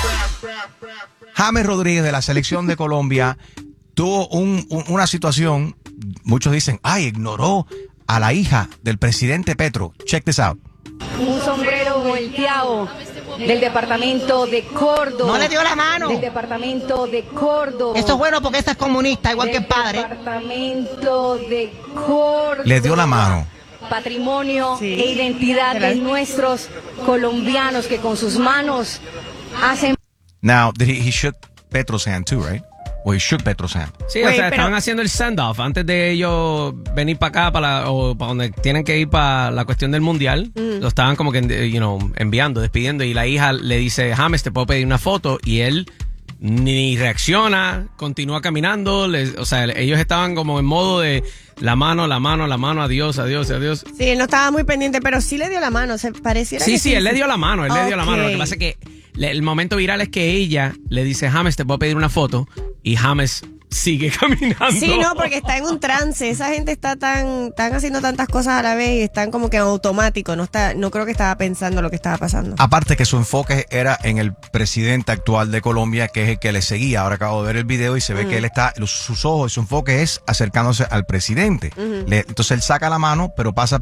James Rodríguez de la selección de Colombia tuvo una situación, muchos dicen, ignoró a la hija del presidente Petro. Check this out. Un sombrero volteado del departamento de Córdoba. No le dio la mano. Del departamento de Córdoba. Esto es bueno porque esta es comunista, igual que el padre. Departamento de Córdoba. Le dio la mano. Patrimonio e identidad de nuestros colombianos que con sus manos hacen. Now, he shook Petro's hand too, right? Well, he shook Petro's hand. Sí, o sea, estaban haciendo el send-off antes de ellos venir para acá, para donde tienen que ir para la cuestión del mundial. Lo estaban como que, enviando, despidiendo. Y la hija le dice, James, ¿te puedo pedir una foto? Y él ni reacciona, continúa caminando. Ellos estaban como en modo de la mano, adiós. Sí, él no estaba muy pendiente, pero sí le dio la mano. Pareciera que sí, él le dio la mano, le dio la mano. Lo que pasa es que el momento viral es que ella le dice, James, ¿te puedo pedir una foto? Y James sigue caminando. Sí, no, porque está en un trance. Esa gente están haciendo tantas cosas a la vez y están como que en automático. No creo que estaba pensando lo que estaba pasando. Aparte que su enfoque era en el presidente actual de Colombia, que es el que le seguía. Ahora acabo de ver el video y se ve que él está, sus ojos y su enfoque es acercándose al presidente. Entonces él saca la mano, pero pasa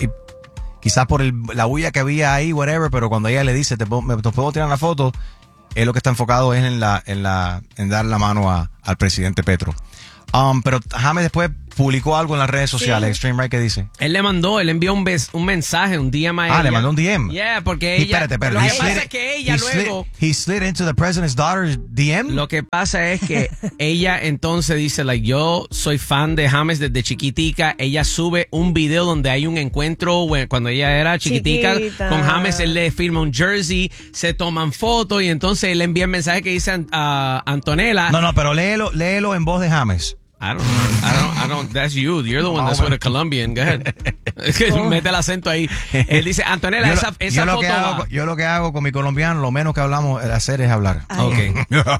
quizás por la bulla que había ahí, whatever, pero cuando ella le dice, ¿te puedo tirar la foto? Él lo que está enfocado es en dar la mano al presidente Petro. Pero James después publicó algo en las redes sociales. Extreme Right, ¿qué dice? Él envió un mensaje, un DM a ella. Le mandó un DM. Yeah, porque ella... Espérate. Lo que pasa es que ella luego... He slid into the president's daughter's DM. Lo que pasa es que ella entonces dice, yo soy fan de James desde chiquitica. Ella sube un video donde hay un encuentro cuando ella era chiquita. Con James. Él le firma un jersey, se toman fotos y entonces él le envía el mensaje que dice a Antonella. No, pero léelo en voz de James. I don't, that's you. You're the one that's with a Colombian. Go ahead. Es que mete el acento ahí. Él dice, Antonella, esa foto yo lo que hago con mi colombiano, lo menos que hablamos hacer es hablar. Okay.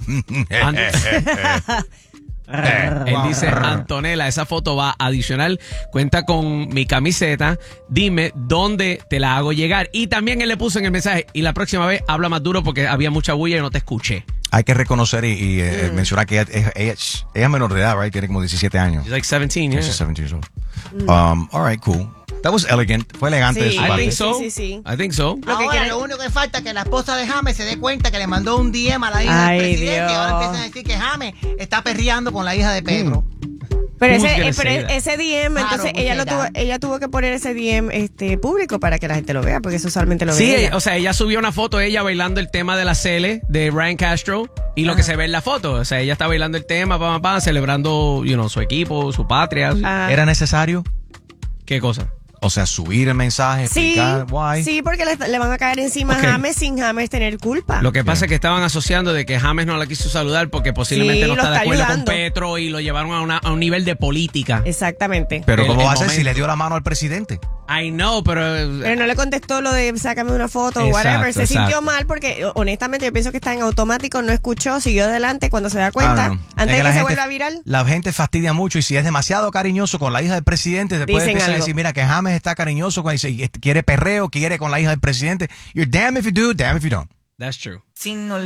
Él dice, Antonella, esa foto va adicional, cuenta con mi camiseta, dime dónde te la hago llegar. Y también él le puso en el mensaje, y la próxima vez habla más duro porque había mucha bulla y no te escuché. Hay que reconocer y mencionar que ella es menor de edad, right? Tiene como 17 años. She's like 17, yeah. She's 17 years old. All right, cool. That was elegant. Fue elegante de su parte. I think so. Lo único que falta es que la esposa de James se dé cuenta que le mandó un DM a la hija del presidente. Dios. Y ahora empiezan a decir que James está perreando con la hija de Pedro. Pero ese DM, entonces claro, ella tuvo que poner ese DM público para que la gente lo vea, porque eso usualmente lo ve. Sí, ella. o sea, ella subió una foto de ella bailando el tema de la Cele de Ryan Castro y lo que se ve en la foto, o sea, ella está bailando el tema, celebrando, su equipo, su patria. ¿Era necesario? ¿Qué cosa? O sea, subir el mensaje, explicar why. Sí, porque le van a caer encima a James sin James tener culpa. Lo que pasa es que estaban asociando de que James no la quiso saludar porque posiblemente no está de acuerdo con Petro y lo llevaron a un nivel de política. Exactamente. Pero ¿cómo va a ser si le dio la mano al presidente? I know, pero no le contestó lo de sácame una foto o whatever. Se sintió mal porque honestamente yo pienso que está en automático, no escuchó, siguió adelante cuando se da cuenta, antes de que se vuelva viral. La gente fastidia mucho y si es demasiado cariñoso con la hija del presidente, después empieza a decir, mira, que James está cariñoso, quiere perreo, quiere con la hija del presidente. You're damn if you do, damn if you don't. That's true.